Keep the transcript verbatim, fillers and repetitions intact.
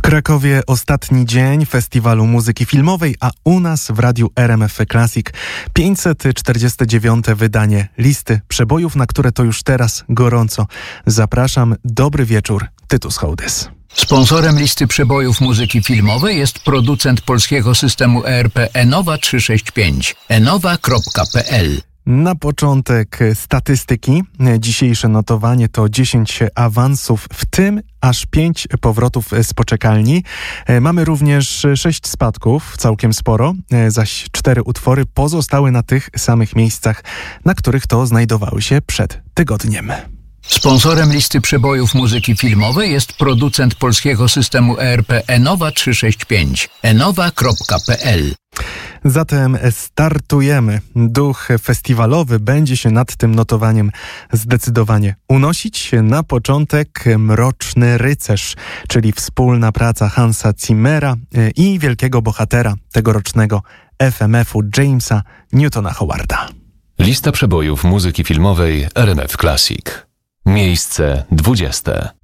Krakowie ostatni dzień Festiwalu Muzyki Filmowej, a u nas w Radiu R M F Classic pięćset czterdzieste dziewiąte wydanie listy przebojów, na które to już teraz gorąco zapraszam. Dobry wieczór, Tytus Hołdys. Sponsorem listy przebojów muzyki filmowej jest producent polskiego systemu E R P Enowa trzysta sześćdziesiąt pięć. enowa kropka p l. Na początek statystyki. Dzisiejsze notowanie to dziesięć awansów, w tym aż pięć powrotów z poczekalni. Mamy również sześć spadków, całkiem sporo, zaś cztery utwory pozostały na tych samych miejscach, na których to znajdowały się przed tygodniem. Sponsorem listy przebojów muzyki filmowej jest producent polskiego systemu E R P Enowa trzysta sześćdziesiąt pięć. enowa kropka p l. Zatem startujemy. Duch festiwalowy będzie się nad tym notowaniem zdecydowanie unosić. Na początek Mroczny Rycerz, czyli wspólna praca Hansa Zimmera i wielkiego bohatera tegorocznego F M F-u Jamesa Newtona Howarda. Lista przebojów muzyki filmowej R M F Classic. Miejsce dwudzieste.